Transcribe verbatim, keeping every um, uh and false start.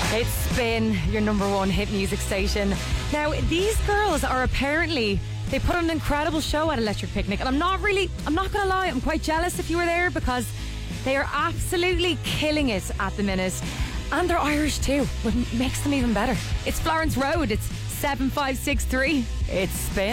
It's Spin, your number one hit music station. Now, these girls are apparently, they put on an incredible show at Electric Picnic, and I'm not really, I'm not going to lie, I'm quite jealous if you were there, because they are absolutely killing it at the minute. And they're Irish too, which makes them even better. It's Florence Road, it's seven five six three. It's Spin.